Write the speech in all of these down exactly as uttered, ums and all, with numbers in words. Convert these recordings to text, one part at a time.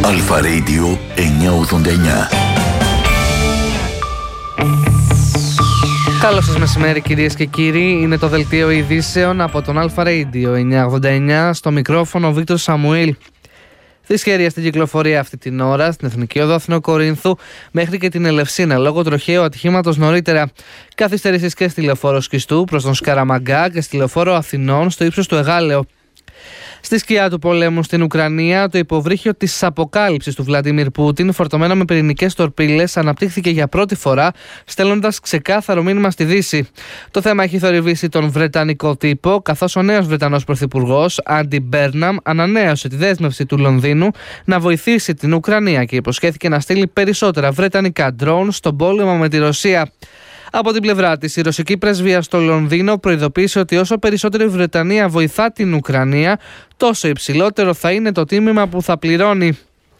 Αλφα Radio εννιακόσια ογδόντα εννιά. Καλό σας μεσημέρι κυρίες και κύριοι, είναι το δελτίο ειδήσεων από τον Αλφα Radio εννιακόσια ογδόντα εννιά, στο μικρόφωνο ο Βίκτορ Σαμουήλ. Δυσχέρεια στην κυκλοφορία αυτή την ώρα στην Εθνική Οδό Αθηνών Κορίνθου μέχρι και την Ελευσίνα λόγω τροχαίου ατυχήματος νωρίτερα. Καθυστερήσεις και στη λεωφόρο Σκιστού προς τον Σκαραμαγκά και στη λεωφόρο Αθηνών στο ύψος του Εγάλεο. Στη σκιά του πολέμου στην Ουκρανία, το υποβρύχιο της αποκάλυψης του Βλαντίμιρ Πούτιν, φορτωμένο με πυρηνικές τορπίλες, αναπτύχθηκε για πρώτη φορά, στέλνοντας ξεκάθαρο μήνυμα στη Δύση. Το θέμα έχει θορυβήσει τον Βρετανικό τύπο, καθώς ο νέος Βρετανός Πρωθυπουργός, Άντι Μπέρναμ, ανανέωσε τη δέσμευση του Λονδίνου να βοηθήσει την Ουκρανία και υποσχέθηκε να στείλει περισσότερα βρετανικά ντρόουν στον πόλεμο με τη Ρωσία. Από την πλευρά της, η ρωσική πρεσβεία στο Λονδίνο προειδοποίησε ότι όσο περισσότερο η Βρετανία βοηθά την Ουκρανία, τόσο υψηλότερο θα είναι το τίμημα που θα πληρώνει.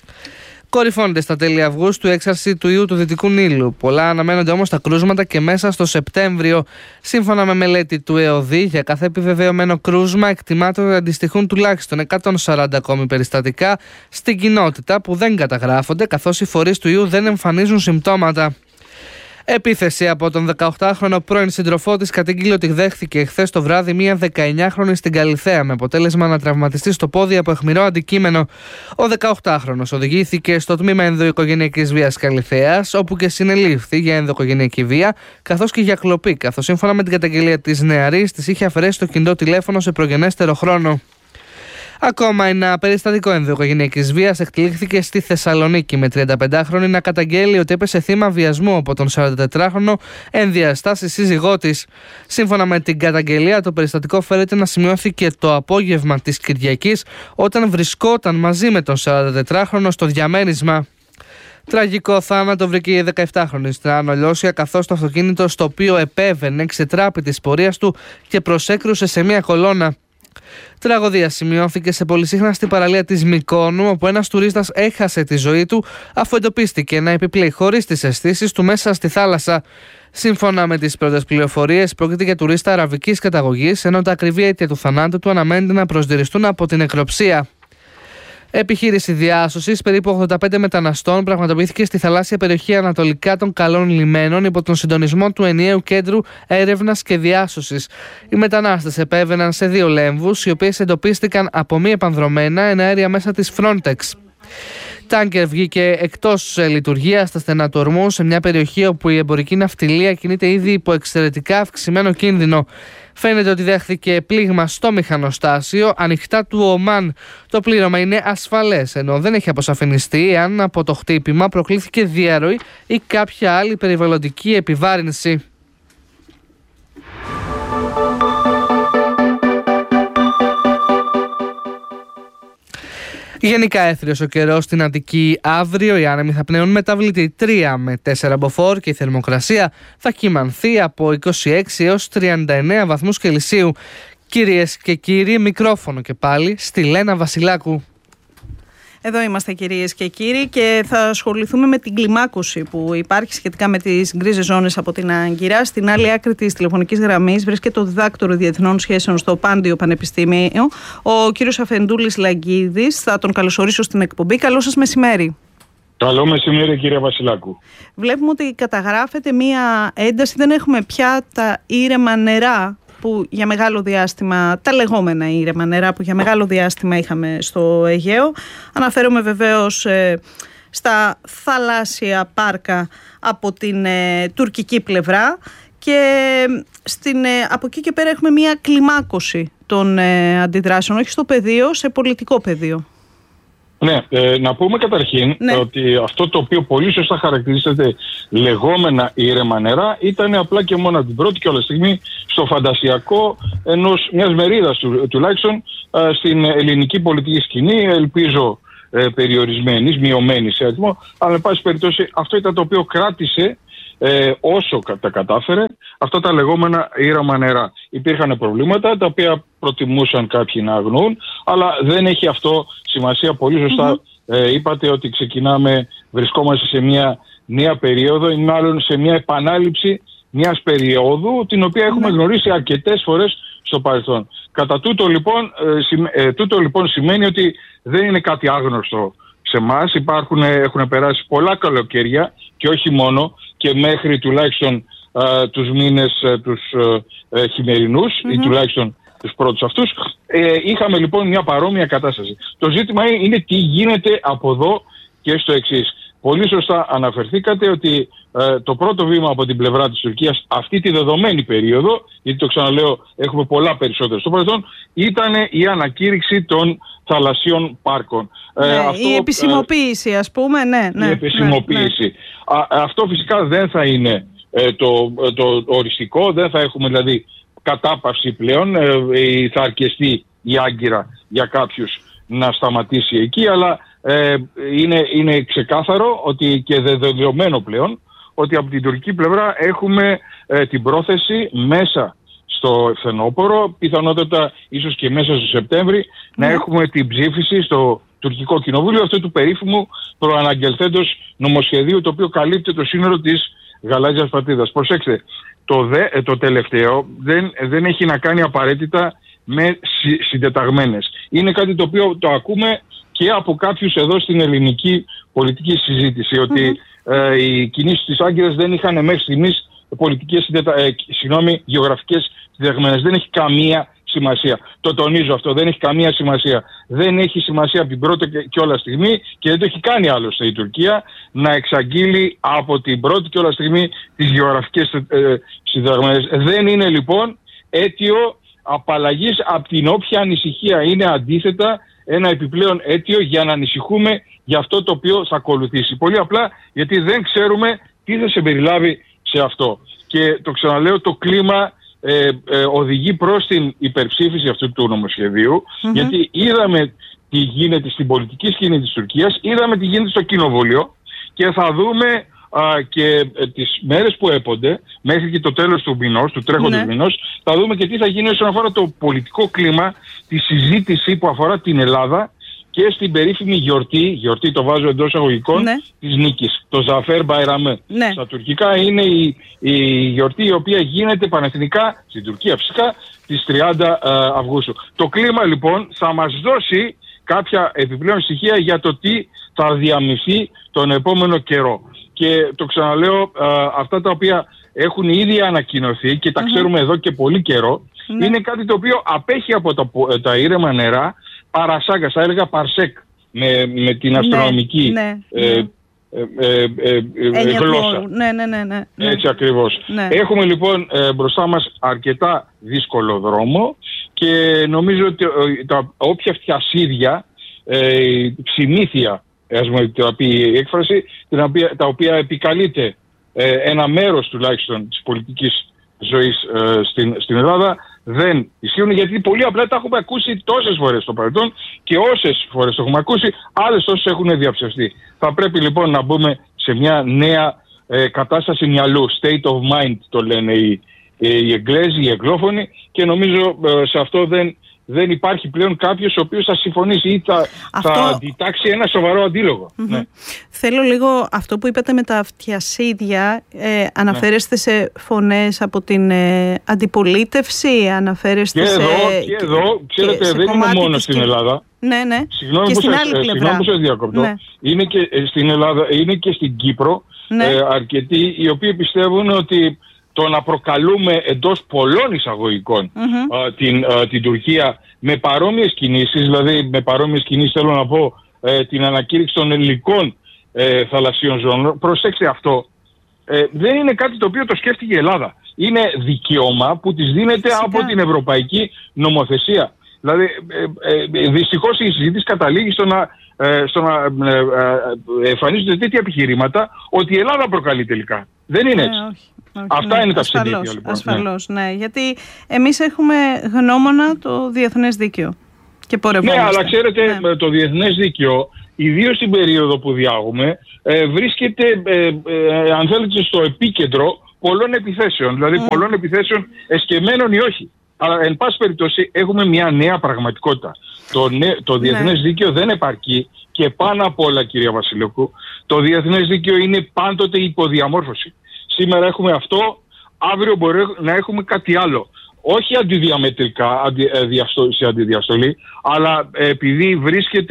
Κορυφώνεται στα τέλη Αυγούστου η έξαρση του ιού του Δυτικού Νείλου. Πολλά αναμένονται όμως τα κρούσματα και μέσα στο Σεπτέμβριο. Σύμφωνα με μελέτη του ΕΟΔΗ, για κάθε επιβεβαιωμένο κρούσμα εκτιμάται ότι αντιστοιχούν τουλάχιστον εκατόν σαράντα ακόμη περιστατικά στην κοινότητα που δεν καταγράφονται, καθώς οι φορείς του ιού δεν εμφανίζουν συμπτώματα. Επίθεση από τον δεκαοκτάχρονο πρώην σύντροφό της κατήγγειλε ότι δέχθηκε χθες το βράδυ μία δεκαεννιάχρονη στην Καλιθέα με αποτέλεσμα να τραυματιστεί στο πόδι από αιχμηρό αντικείμενο. Ο δεκαοκτάχρονος οδηγήθηκε στο τμήμα ενδοοικογενειακής βίας Καλιθέας, όπου και συνελήφθη για ενδοοικογενειακή βία καθώς και για κλοπή, καθώς σύμφωνα με την καταγγελία της νεαρής της είχε αφαιρέσει το κινητό τηλέφωνο σε προγενέστερο χρόνο. Ακόμα ένα περιστατικό ενδοοικογενειακής βίας εκτελήχθηκε στη Θεσσαλονίκη με τριανταπεντάχρονη να καταγγέλει ότι έπεσε θύμα βιασμού από τον σαραντατετράχρονο ενδιαστάση σύζυγό της. Σύμφωνα με την καταγγελία, το περιστατικό φέρεται να σημειώθηκε το απόγευμα της Κυριακής όταν βρισκόταν μαζί με τον σαραντατετράχρονο στο διαμέρισμα. Τραγικό θάνατο βρήκε η δεκαεπτάχρονη στην Άνω Λιώσια, καθώς το αυτοκίνητο στο οποίο επέβαινε ξετράπη της πορείας του και προσέκρουσε σε μια κολόνα. Τραγωδία σημειώθηκε σε πολυσύχναστη παραλία της Μυκόνου, όπου ένας τουρίστας έχασε τη ζωή του αφού εντοπίστηκε να επιπλέει χωρίς τις αισθήσεις του μέσα στη θάλασσα. Σύμφωνα με τις πρώτες πληροφορίες, πρόκειται για τουρίστα αραβικής καταγωγής, ενώ τα ακριβή αίτια του θανάτου του αναμένεται να προσδιοριστούν από την νεκροψία. Επιχείρηση διάσωσης περίπου ογδόντα πέντε μεταναστών πραγματοποιήθηκε στη θαλάσσια περιοχή ανατολικά των Καλών Λιμένων υπό τον συντονισμό του Ενιαίου Κέντρου Έρευνας και Διάσωσης. Οι μετανάστες επέβαιναν σε δύο λέμβους, οι οποίες εντοπίστηκαν από μη επανδρομένα εναέρια μέσα της Frontex. Τάνκερ βγήκε εκτός λειτουργίας στα στενά του ορμού σε μια περιοχή όπου η εμπορική ναυτιλία κινείται ήδη υπό εξαιρετικά αυξημένο κίνδυνο. Φαίνεται ότι δέχθηκε πλήγμα στο μηχανοστάσιο ανοιχτά του Ομάν. Το πλήρωμα είναι ασφαλές, ενώ δεν έχει αποσαφινιστεί αν από το χτύπημα προκλήθηκε διαρροή ή κάποια άλλη περιβαλλοντική επιβάρυνση. Γενικά έθριος ο καιρός στην Αττική αύριο. Οι άνεμοι θα πνέουν μεταβλητή τρία με τέσσερα μποφόρ και η θερμοκρασία θα κυμανθεί από είκοσι έξι έως τριάντα εννέα βαθμούς Κελσίου. Κυρίες και κύριοι, μικρόφωνο και πάλι στη Λένα Βασιλάκου. Εδώ είμαστε κυρίες και κύριοι και θα ασχοληθούμε με την κλιμάκωση που υπάρχει σχετικά με τις γκρίζες ζώνες από την Άγκυρα. Στην άλλη άκρη της τηλεφωνικής γραμμής βρίσκεται ο διδάκτορο Διεθνών Σχέσεων στο Πάντιο Πανεπιστήμιο, ο κύριος Αφεντούλης Λαγκίδης. Θα τον καλωσορίσω στην εκπομπή. Καλό σας μεσημέρι. Καλό μεσημέρι κύριε Βασιλάκου. Βλέπουμε ότι καταγράφεται μία ένταση, δεν έχουμε πια τα ήρεμα νερά που για μεγάλο διάστημα, τα λεγόμενα ήρεμα νερά που για μεγάλο διάστημα είχαμε στο Αιγαίο. Αναφέρομαι βεβαίως ε, στα θαλάσσια πάρκα από την ε, τουρκική πλευρά και στην, ε, από εκεί και πέρα έχουμε μια κλιμάκωση των ε, αντιδράσεων, όχι στο πεδίο, σε πολιτικό πεδίο. Ναι, ε, να πούμε καταρχήν ναι. ότι αυτό το οποίο πολύ σωστά χαρακτηρίζεται λεγόμενα ήρεμα νερά ήταν απλά και μόνο την πρώτη και όλη στιγμή στο φαντασιακό ενός μιας μερίδας του, τουλάχιστον ε, στην ελληνική πολιτική σκηνή, ελπίζω ε, περιορισμένης, μειωμένης σε αριθμό, αλλά εν πάση περιπτώσει αυτό ήταν το οποίο κράτησε ε, όσο τα κατάφερε αυτά τα λεγόμενα ήρεμα νερά. Υπήρχαν προβλήματα τα οποία προτιμούσαν κάποιοι να αγνοούν, αλλά δεν έχει αυτό σημασία. Πολύ σωστά mm-hmm. ε, είπατε ότι ξεκινάμε, βρισκόμαστε σε μια νέα περίοδο ή μάλλον σε μια επανάληψη μιας περίοδου την οποία έχουμε mm-hmm. γνωρίσει αρκετές φορές στο παρελθόν. Κατά τούτο λοιπόν, ε, ε, τούτο λοιπόν σημαίνει ότι δεν είναι κάτι άγνωστο σε εμάς. Έχουν περάσει πολλά καλοκαίρια και όχι μόνο, και μέχρι τουλάχιστον ε, τους μήνες ε, τους ε, χειμερινούς mm-hmm. ή τουλάχιστον τους πρώτους αυτούς. Ε, είχαμε λοιπόν μια παρόμοια κατάσταση. Το ζήτημα είναι τι γίνεται από εδώ και στο εξής. Πολύ σωστά αναφερθήκατε ότι ε, το πρώτο βήμα από την πλευρά της Τουρκίας αυτή τη δεδομένη περίοδο, γιατί το ξαναλέω έχουμε πολλά περισσότερα στο παρελθόν, ήταν η ανακήρυξη των θαλασσίων πάρκων. Ναι, ε, αυτό, η επισημοποίηση, ε, ας πούμε, ναι. ναι η επισημοποίηση. Ναι, ναι. Α, αυτό φυσικά δεν θα είναι ε, το, το, το οριστικό, δεν θα έχουμε δηλαδή κατάπαυση πλέον, ε, θα αρκεστεί η Άγκυρα για κάποιους να σταματήσει εκεί, αλλά ε, είναι, είναι ξεκάθαρο ότι και δεδομένο πλέον ότι από την τουρκική πλευρά έχουμε ε, την πρόθεση μέσα στο φθινόπωρο, πιθανότατα ίσως και μέσα στο Σεπτέμβρη, mm. να έχουμε την ψήφιση στο τουρκικό κοινοβούλιο αυτού του περίφημου προαναγγελθέντος νομοσχεδίου, το οποίο καλύπτει το σύνολο της γαλάζιας πατρίδας. Προσέξτε, το, δε, το τελευταίο δεν, δεν έχει να κάνει απαραίτητα με συ, συντεταγμένες. Είναι κάτι το οποίο το ακούμε και από κάποιους εδώ στην ελληνική πολιτική συζήτηση, mm-hmm. ότι ε, οι κινήσεις της Άγκυρας δεν είχαν μέχρι στιγμής πολιτικές, συντετα... ε, συγγνώμη, γεωγραφικές συντεταγμένες. Δεν έχει καμία σημασία. Το τονίζω αυτό, δεν έχει καμία σημασία. Δεν έχει σημασία από την πρώτη και όλα στιγμή, και δεν το έχει κάνει άλλωστε η Τουρκία, να εξαγγείλει από την πρώτη και όλα στιγμή τις γεωγραφικές ε, συντεταγμένες. Δεν είναι λοιπόν αίτιο απαλλαγής από την όποια ανησυχία. Είναι αντίθετα ένα επιπλέον αίτιο για να ανησυχούμε για αυτό το οποίο θα ακολουθήσει. Πολύ απλά γιατί δεν ξέρουμε τι θα συμπεριλάβει σε αυτό. Και το ξαναλέω, το κλίμα ε, ε, οδηγεί προς την υπερψήφιση αυτού του νομοσχεδίου, mm-hmm. γιατί είδαμε τι γίνεται στην πολιτική σκηνή της Τουρκίας, είδαμε τι γίνεται στο κοινοβούλιο, και θα δούμε α, και ε, τις μέρες που έπονται μέχρι και το τέλος του μηνός, του τρέχοντος ναι. μηνός, θα δούμε και τι θα γίνει όσον αφορά το πολιτικό κλίμα, τη συζήτηση που αφορά την Ελλάδα και στην περίφημη γιορτή, γιορτή το βάζω εντός αγωγικών, ναι. της νίκης, το Ζαφέρ Μπαϊραμέ. Ναι. Στα τουρκικά είναι η, η γιορτή η οποία γίνεται πανεθνικά, στην Τουρκία φυσικά, τις τριάντα Αυγούστου. Το κλίμα λοιπόν θα μας δώσει κάποια επιπλέον στοιχεία για το τι θα διαμειφθεί τον επόμενο καιρό. Και το ξαναλέω, αυτά τα οποία έχουν ήδη ανακοινωθεί και τα mm-hmm. ξέρουμε εδώ και πολύ καιρό, mm-hmm. είναι κάτι το οποίο απέχει από τα, τα ήρεμα νερά, παρασάγκα, θα έλεγα παρσέκ, με, με την αστρονομική ναι, ναι, ε, ε, ε, ε, γλώσσα. Ναι, ναι, ναι, ναι, ναι. Έτσι ακριβώς. Ναι. Έχουμε λοιπόν ε, μπροστά μας αρκετά δύσκολο δρόμο, και νομίζω ότι ε, τα όποια φτιασίδια, ε, συνήθεια, ας μου πει η έκφραση, την οποία, τα οποία επικαλείται ε, ένα μέρος τουλάχιστον της πολιτικής ζωής ε, στην, στην Ελλάδα, δεν ισχύουν, γιατί πολύ απλά τα έχουμε ακούσει τόσες φορές στο παρελθόν, και όσες φορές το έχουμε ακούσει, άλλες τόσες έχουν διαψευστεί. Θα πρέπει λοιπόν να μπούμε σε μια νέα ε, κατάσταση μυαλού, state of mind το λένε οι, οι Εγγλέζοι, οι Εγγλόφωνοι, και νομίζω ε, σε αυτό δεν, δεν υπάρχει πλέον κάποιος ο οποίος θα συμφωνήσει ή θα, αυτό... θα αντιτάξει ένα σοβαρό αντίλογο. Mm-hmm. Ναι. Θέλω λίγο αυτό που είπατε με τα αυτιασίδια, ε, αναφέρεστε ναι. σε φωνές από την ε, αντιπολίτευση, αναφέρεστε και σε... Εδώ, και εδώ, ξέρετε, σε δεν είναι μόνο στην και... Ελλάδα. Ναι, ναι. Συγγνώμη και που στην σας, άλλη πλευρά. Συγγνώμη που σας διακόπτω. Ναι. Είναι και στην Ελλάδα, είναι και στην Κύπρο ναι. ε, αρκετοί οι οποίοι πιστεύουν ότι το να προκαλούμε εντός πολλών εισαγωγικών mm-hmm. α, την, α, την Τουρκία με παρόμοιες κινήσεις, δηλαδή με παρόμοιες κινήσεις θέλω να πω ε, την ανακήρυξη των ελληνικών ε, θαλασσίων ζώνων. Προσέξτε αυτό, ε, δεν είναι κάτι το οποίο το σκέφτηκε η Ελλάδα. Είναι δικαίωμα που της δίνεται Φυσικά. από την ευρωπαϊκή νομοθεσία. Δηλαδή ε, ε, δυστυχώς η συζήτηση καταλήγει στο να, ε, στο να ε, ε, εμφανίζονται τέτοια επιχειρήματα ότι η Ελλάδα προκαλεί τελικά. Δεν είναι έτσι. Ε, όχι. Όχι, Αυτά ναι, είναι τα ψηφίδια λοιπόν. Ασφαλώς, ναι. ναι. Γιατί εμείς έχουμε γνώμονα το διεθνές δίκαιο και πορευόμαστε. Ναι, αλλά ξέρετε, ναι. το διεθνές δίκαιο, ιδίως στην περίοδο που διάγουμε, ε, βρίσκεται, ε, ε, αν θέλετε, στο επίκεντρο πολλών επιθέσεων. Δηλαδή mm. πολλών επιθέσεων εσκεμμένων ή όχι. Αλλά, εν πάση περιπτώσει, έχουμε μια νέα πραγματικότητα. Το, νέ, το διεθνές ναι. δίκαιο δεν επαρκεί, και πάνω απ' όλα, κυρία Βασιλικού, το διεθνές δίκαιο είναι πάντοτε υποδιαμόρφωση. Σήμερα έχουμε αυτό, αύριο μπορεί να έχουμε κάτι άλλο. Όχι αντιδιαμετρικά, αντι, σε αντιδιαστολή, αλλά επειδή βρίσκεται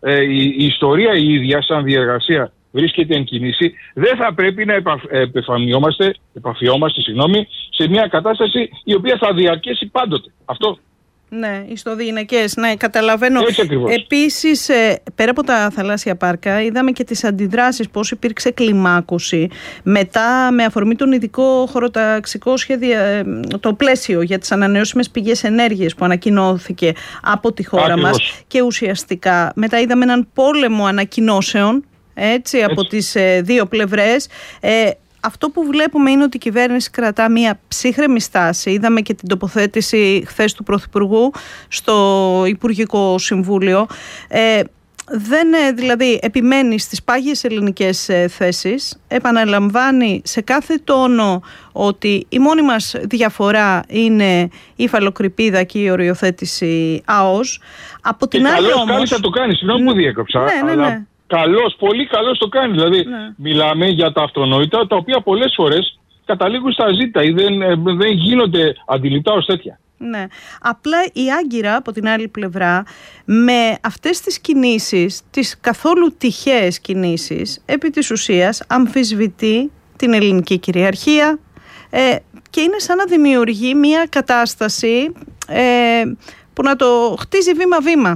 ε, η, η ιστορία η ίδια σαν διεργασία βρίσκεται εν κινήσει, δεν θα πρέπει να επαφ, επαφιόμαστε, επαφιόμαστε συγγνώμη, σε μια κατάσταση η οποία θα διαρκέσει πάντοτε. Αυτό. Ναι, ιστοδιειναικές, ναι, καταλαβαίνω. Επίσης, ε, πέρα από τα θαλάσσια πάρκα, είδαμε και τις αντιδράσεις, πώς υπήρξε κλιμάκωση. Μετά, με αφορμή τον ειδικό χωροταξικό σχέδιο, το πλαίσιο για τις ανανεώσιμες πηγές ενέργειας που ανακοινώθηκε από τη χώρα Ακριβώς. μας. Και ουσιαστικά, μετά είδαμε έναν πόλεμο ανακοινώσεων, έτσι, έτσι. από τις ε, δύο πλευρές. Ε, Αυτό που βλέπουμε είναι ότι η κυβέρνηση κρατά μία ψύχρεμη στάση. Είδαμε και την τοποθέτηση χθες του Πρωθυπουργού στο Υπουργικό Συμβούλιο. Ε, δεν, δηλαδή, επιμένει στις πάγιες ελληνικές θέσεις. Επαναλαμβάνει σε κάθε τόνο ότι η μόνη μας διαφορά είναι η υφαλοκρηπίδα και η οριοθέτηση ΑΟΣ. Από την και άλλη καλώς όμως... κάνει θα το κάνει, συγγνώμη που διέκοψα. Ναι, ναι, ναι. Αλλά... Καλώς, πολύ καλώς το κάνει. Δηλαδή, ναι. μιλάμε για τα αυτονόητα, τα οποία πολλές φορές καταλήγουν στα ζήτα ή δεν, δεν γίνονται αντιληπτά ως τέτοια. Ναι. Απλά η Άγκυρα, από την άλλη πλευρά, με αυτές τις κινήσεις, τις καθόλου τυχαίες κινήσεις, επί της ουσίας αμφισβητεί την ελληνική κυριαρχία ε, και είναι σαν να δημιουργεί μια κατάσταση ε, που να το χτίζει βήμα-βήμα.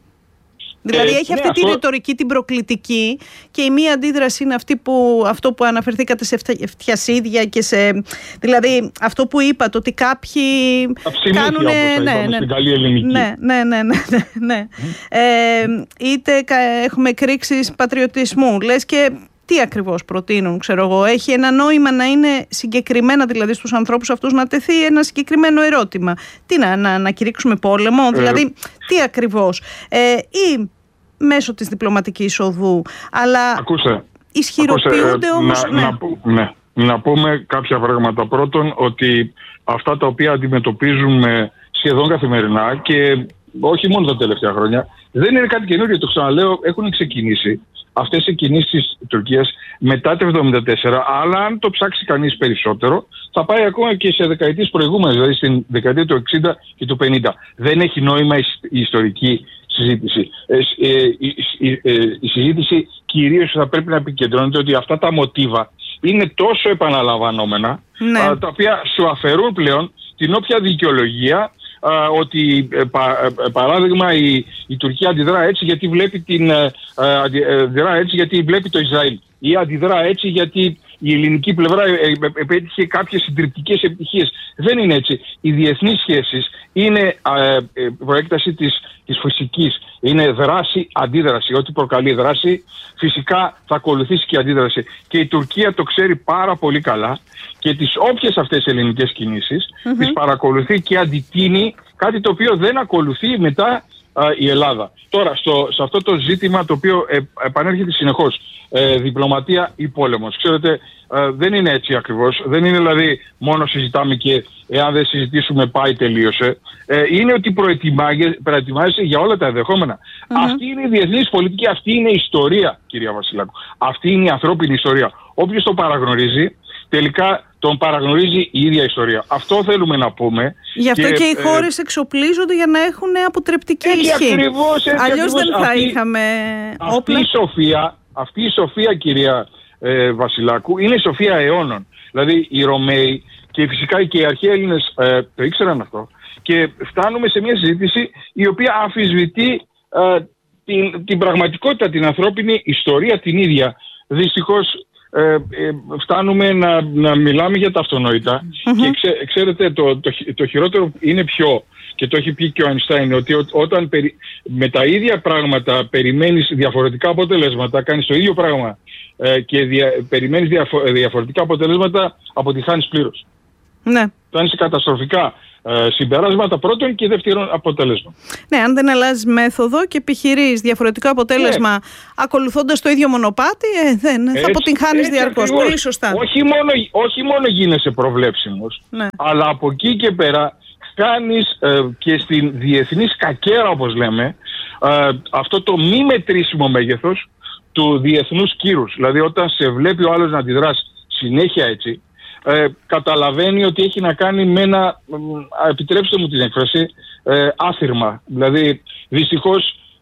Δηλαδή ε, έχει ναι, αυτή αυτό... τη ρητορική, την προκλητική, και η μία αντίδραση είναι αυτή που, αυτό που αναφερθήκατε σε φτιασίδια και σε... Δηλαδή αυτό που είπατε, ότι κάποιοι κάνουν... Ναι, ναι, στην καλή ελληνική. Ναι, ναι, ναι, ναι, ναι. Mm. Ε, είτε έχουμε κρίξεις πατριωτισμού, λες, και... Τι ακριβώς προτείνουν, ξέρω εγώ. Έχει ένα νόημα να είναι συγκεκριμένα, δηλαδή στους ανθρώπους αυτούς να τεθεί ένα συγκεκριμένο ερώτημα. Τι να, να, να κηρύξουμε πόλεμο, ε, δηλαδή τι ακριβώς. Ε, ή μέσω της διπλωματικής οδού. Αλλά ακούστε, ισχυροποιούνται ακούστε, όμως... Να, ναι. να, ναι, να πούμε κάποια πράγματα. Πρώτον, ότι αυτά τα οποία αντιμετωπίζουμε σχεδόν καθημερινά και όχι μόνο τα τελευταία χρόνια, δεν είναι κάτι καινούριο, το ξαναλέω, έχουν ξεκινήσει. Αυτές οι κινήσεις της Τουρκίας μετά το εβδομήντα τέσσερα, αλλά αν το ψάξει κανείς περισσότερο, θα πάει ακόμα και σε δεκαετίες προηγούμενες, δηλαδή στην δεκαετία του εξήντα και του πενήντα. Δεν έχει νόημα η ιστορική συζήτηση. Ε, ε, η, η, ε, η συζήτηση κυρίως θα πρέπει να επικεντρώνεται ότι αυτά τα μοτίβα είναι τόσο επαναλαμβανόμενα, ναι. α, τα οποία σου αφαιρούν πλέον την όποια δικαιολογία. Uh, ότι ε, πα, ε, παράδειγμα η, η Τουρκία αντιδρά έτσι γιατί βλέπει την ε, ε, αντιδρά έτσι γιατί βλέπει το Ισραήλ, ή αντιδρά έτσι γιατί η ελληνική πλευρά επέτυχε κάποιες συντριπτικές επιτυχίες. Δεν είναι έτσι. Οι διεθνείς σχέσεις είναι ε, ε, προέκταση της, της φυσικής. Είναι δράση-αντίδραση. Ό,τι προκαλεί δράση, φυσικά θα ακολουθήσει και αντίδραση. Και η Τουρκία το ξέρει πάρα πολύ καλά και τις όποιες αυτές ελληνικές κινήσεις mm-hmm. τις παρακολουθεί και αντιτείνει, κάτι το οποίο δεν ακολουθεί μετά α, η Ελλάδα. Τώρα, στο, σε αυτό το ζήτημα το οποίο ε, επανέρχεται συνεχώς, ε, διπλωματία ή πόλεμος. Ξέρετε, ε, δεν είναι έτσι ακριβώς. Δεν είναι δηλαδή μόνο συζητάμε και εάν δεν συζητήσουμε πάει τελείωσε. Ε, είναι ότι προετοιμάζεσαι για όλα τα ενδεχόμενα. Mm-hmm. Αυτή είναι η διεθνής πολιτική, αυτή είναι η ιστορία, κυρία Βασιλάκου. Αυτή είναι η ανθρώπινη ιστορία. Όποιος το παραγνωρίζει, τελικά τον παραγνωρίζει η ίδια ιστορία. Αυτό θέλουμε να πούμε. Γι' αυτό και, και οι χώρες ε, εξοπλίζονται για να έχουν αποτρεπτική ισχύ. Αλλιώς δεν θα αυτή, είχαμε όπλα. Αυτή η σοφία, αυτή η σοφία, κυρία ε, Βασιλάκου, είναι η σοφία αιώνων. Δηλαδή οι Ρωμαίοι και φυσικά και οι αρχαίοι Έλληνες ε, το ήξεραν αυτό. Και φτάνουμε σε μια συζήτηση η οποία αμφισβητεί ε, την, την πραγματικότητα, την ανθρώπινη ιστορία την ίδια. Δυστυχώς Ε, ε, φτάνουμε να, να μιλάμε για τα αυτονόητα mm-hmm. και ξέ, ξέρετε το, το, το χειρότερο είναι ποιο, και το έχει πει και ο Αϊνστάιν, ότι ό, όταν περι, με τα ίδια πράγματα περιμένεις διαφορετικά αποτελέσματα, κάνεις το ίδιο πράγμα ε, και δια, περιμένεις διαφο, διαφορετικά αποτελέσματα, αποτυχάνεις πλήρως. Ναι. Φτάνεις καταστροφικά ε, συμπεράσματα πρώτον και δεύτερον αποτέλεσμα. Ναι, αν δεν αλλάζεις μέθοδο και επιχειρείς διαφορετικό αποτέλεσμα ναι. ακολουθώντας το ίδιο μονοπάτι, ε, δεν, έτσι, θα αποτυγχάνεις διαρκώς. Ακριβώς. Πολύ σωστά. Όχι μόνο, όχι μόνο γίνεσαι προβλέψιμος, ναι. αλλά από εκεί και πέρα κάνεις ε, και στην διεθνή σκακέρα, όπως λέμε, ε, αυτό το μη μετρήσιμο μέγεθος του διεθνούς κύρους. Δηλαδή όταν σε βλέπει ο άλλος να αντιδράσει συνέχεια έτσι, Ε, καταλαβαίνει ότι έχει να κάνει με ένα, ε, επιτρέψτε μου την έκφραση, ε, άθυρμα. Δηλαδή, δυστυχώς,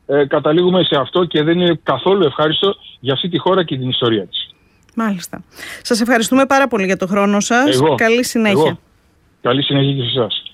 ε, καταλήγουμε σε αυτό και δεν είναι καθόλου ευχάριστο για αυτή τη χώρα και την ιστορία της. Μάλιστα. Σας ευχαριστούμε πάρα πολύ για το χρόνο σας. Εγώ, Καλή συνέχεια. Εγώ. Καλή συνέχεια και σε εσάς.